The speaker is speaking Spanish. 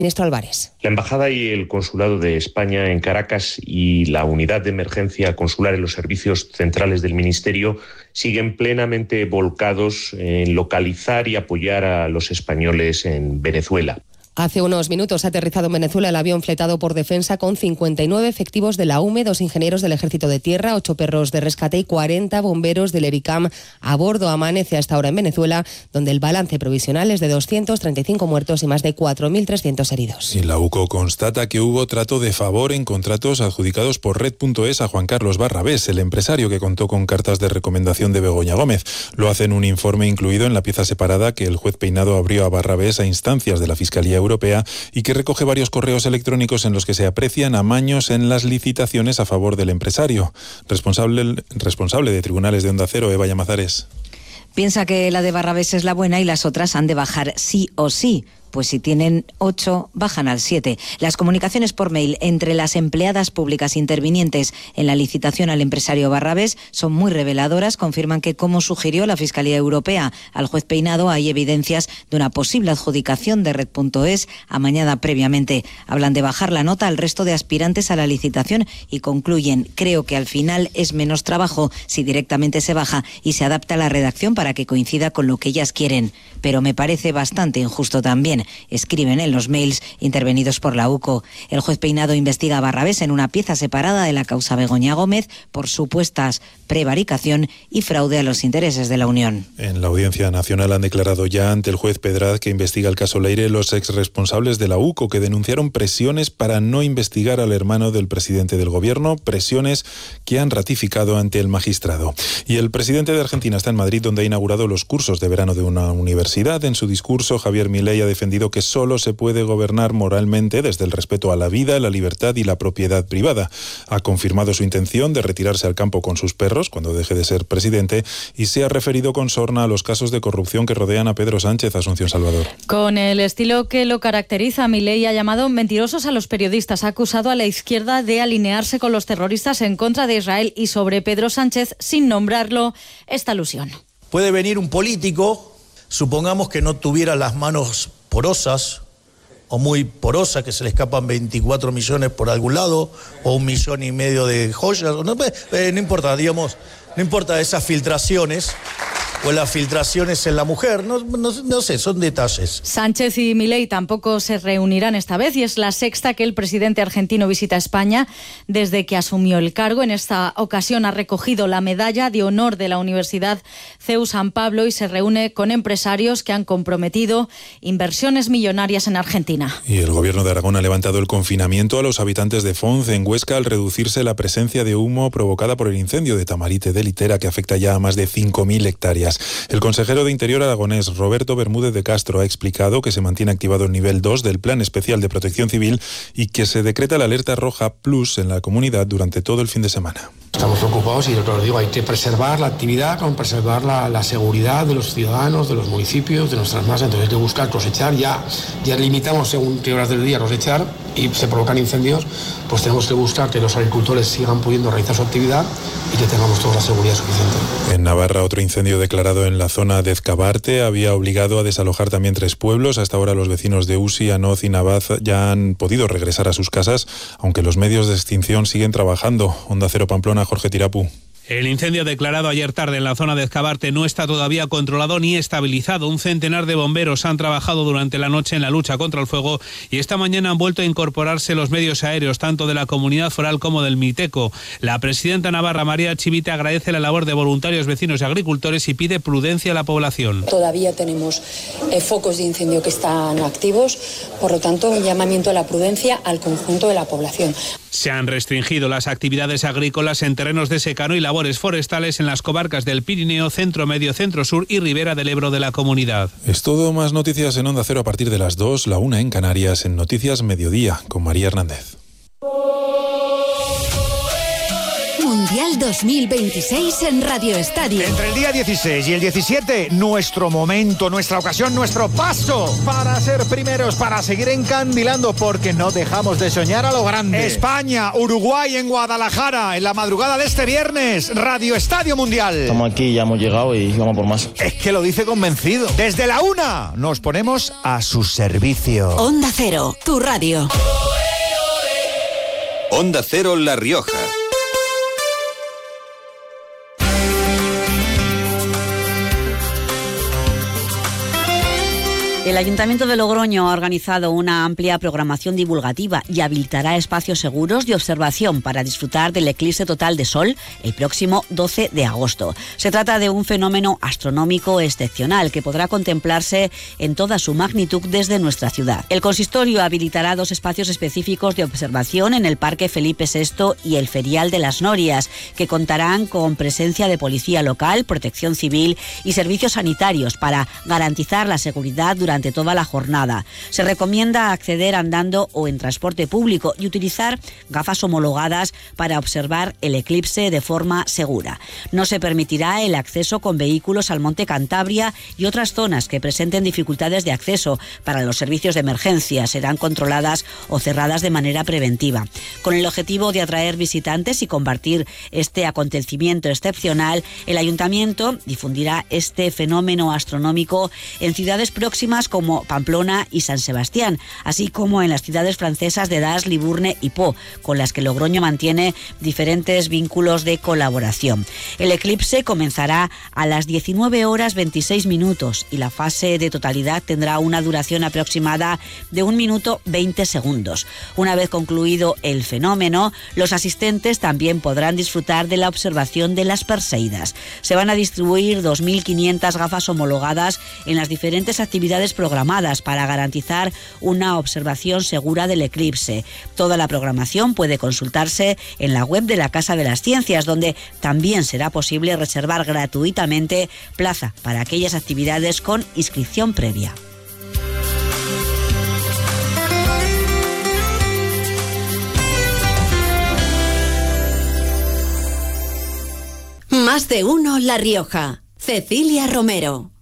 Ministro Álvarez. La Embajada y el Consulado de España en Caracas y la Unidad de Emergencia Consular en los servicios centrales del Ministerio siguen plenamente volcados en localizar y apoyar a los españoles en Venezuela. Hace unos minutos ha aterrizado en Venezuela el avión fletado por Defensa con 59 efectivos de la UME, 2 ingenieros del Ejército de Tierra, 8 perros de rescate y 40 bomberos del ERICAM a bordo. Amanece hasta ahora en Venezuela, donde el balance provisional es de 235 muertos y más de 4.300 heridos. Y la UCO constata que hubo trato de favor en contratos adjudicados por Red.es a Juan Carlos Barrabés, el empresario que contó con cartas de recomendación de Begoña Gómez. Lo hace en un informe incluido en la pieza separada que el juez Peinado abrió a Barrabés a instancias de la Fiscalía Europea y que recoge varios correos electrónicos en los que se aprecian amaños en las licitaciones a favor del empresario. Responsable de Tribunales de Onda Cero, Eva Llamazares. Piensa que la de Barrabés es la buena y las otras han de bajar sí o sí. Pues si tienen 8, bajan al 7. Las comunicaciones por mail entre las empleadas públicas intervinientes en la licitación al empresario Barrabés son muy reveladoras. Confirman que, como sugirió la Fiscalía Europea al juez Peinado, hay evidencias de una posible adjudicación de Red.es amañada previamente. Hablan de bajar la nota al resto de aspirantes a la licitación y concluyen: creo que al final es menos trabajo si directamente se baja y se adapta la redacción para que coincida con lo que ellas quieren. Pero me parece bastante injusto también, escriben en los mails intervenidos por la UCO. El juez Peinado investiga a Barrabés en una pieza separada de la causa Begoña Gómez por supuestas prevaricación y fraude a los intereses de la Unión. En la Audiencia Nacional han declarado ya ante el juez Pedraz, que investiga el caso Leire, los exresponsables de la UCO que denunciaron presiones para no investigar al hermano del presidente del gobierno, presiones que han ratificado ante el magistrado. Y el presidente de Argentina está en Madrid, donde ha inaugurado los cursos de verano de una universidad. En su discurso, Javier Milei ha defendido que solo se puede gobernar moralmente desde el respeto a la vida, la libertad y la propiedad privada. Ha confirmado su intención de retirarse al campo con sus perros cuando deje de ser presidente y se ha referido con sorna a los casos de corrupción que rodean a Pedro Sánchez. Asunción Salvador. Con el estilo que lo caracteriza, Milei ha llamado mentirosos a los periodistas, ha acusado a la izquierda de alinearse con los terroristas en contra de Israel y sobre Pedro Sánchez, sin nombrarlo, esta alusión. Puede venir un político, supongamos que no tuviera las manos porosas o muy porosas, que se le escapan 24 millones por algún lado o 1,5 millones de joyas, no importa, digamos, no importa esas filtraciones o las filtraciones en la mujer, no sé, son detalles. Sánchez y Milei tampoco se reunirán esta vez y es la sexta que el presidente argentino visita España desde que asumió el cargo. En esta ocasión ha recogido la medalla de honor de la Universidad CEU San Pablo y se reúne con empresarios que han comprometido inversiones millonarias en Argentina. Y el gobierno de Aragón ha levantado el confinamiento a los habitantes de Fonz, en Huesca, al reducirse la presencia de humo provocada por el incendio de Tamarite de Litera, que afecta ya a más de 5.000 hectáreas. El consejero de Interior aragonés, Roberto Bermúdez de Castro, ha explicado que se mantiene activado el nivel 2 del Plan Especial de Protección Civil y que se decreta la alerta roja plus en la comunidad durante todo el fin de semana. Estamos preocupados y, lo digo, hay que preservar la actividad, como preservar la seguridad de los ciudadanos, de los municipios, de nuestras masas. Entonces hay que buscar cosechar, ya limitamos según qué horas del día cosechar y se provocan incendios, pues tenemos que buscar que los agricultores sigan pudiendo realizar su actividad y que tengamos toda la seguridad suficiente. En Navarra, otro incendio declarado en la zona de Ezcabarte había obligado a desalojar también 3 pueblos. Hasta ahora los vecinos de Usi, Anoz y Navaz ya han podido regresar a sus casas, aunque los medios de extinción siguen trabajando. Onda Cero Pamplona, Jorge Tirapu. El incendio declarado ayer tarde en la zona de Ezcabarte no está todavía controlado ni estabilizado. Un centenar de bomberos han trabajado durante la noche en la lucha contra el fuego y esta mañana han vuelto a incorporarse los medios aéreos, tanto de la Comunidad Foral como del Miteco. La presidenta navarra, María Chivite, agradece la labor de voluntarios, vecinos y agricultores y pide prudencia a la población. Todavía tenemos focos de incendio que están activos, por lo tanto, un llamamiento a la prudencia al conjunto de la población. Se han restringido las actividades agrícolas en terrenos de secano y labores forestales en las comarcas del Pirineo, Centro Medio, Centro Sur y Ribera del Ebro de la comunidad. Es todo. Más noticias en Onda Cero a partir de las 2, la 1 en Canarias, en Noticias Mediodía, con María Hernández. Mundial 2026 en Radio Estadio. Entre el día 16 y el 17, nuestro momento, nuestra ocasión, nuestro paso para ser primeros, para seguir encandilando, porque no dejamos de soñar a lo grande. España, Uruguay en Guadalajara, en la madrugada de este viernes, Radio Estadio Mundial. Estamos aquí, ya hemos llegado y vamos por más. Es que lo dice convencido. Desde la 1 nos ponemos a su servicio. Onda Cero, tu radio. Onda Cero La Rioja. El Ayuntamiento de Logroño ha organizado una amplia programación divulgativa y habilitará espacios seguros de observación para disfrutar del eclipse total de sol el próximo 12 de agosto. Se trata de un fenómeno astronómico excepcional que podrá contemplarse en toda su magnitud desde nuestra ciudad. El consistorio habilitará 2 espacios específicos de observación en el Parque Felipe VI y el Ferial de las Norias, que contarán con presencia de policía local, protección civil y servicios sanitarios para garantizar la seguridad durante toda la jornada. Se recomienda acceder andando o en transporte público y utilizar gafas homologadas para observar el eclipse de forma segura. No se permitirá el acceso con vehículos al Monte Cantabria y otras zonas que presenten dificultades de acceso para los servicios de emergencia. Serán controladas o cerradas de manera preventiva. Con el objetivo de atraer visitantes y compartir este acontecimiento excepcional, el Ayuntamiento difundirá este fenómeno astronómico en ciudades próximas como Pamplona y San Sebastián, así como en las ciudades francesas de Das, Liburne y Pau, con las que Logroño mantiene diferentes vínculos de colaboración. El eclipse comenzará a las 19:26 y la fase de totalidad tendrá una duración aproximada de 1 minuto 20 segundos. Una vez concluido el fenómeno, los asistentes también podrán disfrutar de la observación de las Perseidas. Se van a distribuir 2.500 gafas homologadas en las diferentes actividades programadas para garantizar una observación segura del eclipse. Toda la programación puede consultarse en la web de la Casa de las Ciencias, donde también será posible reservar gratuitamente plaza para aquellas actividades con inscripción previa. Más de uno La Rioja. Cecilia Romero.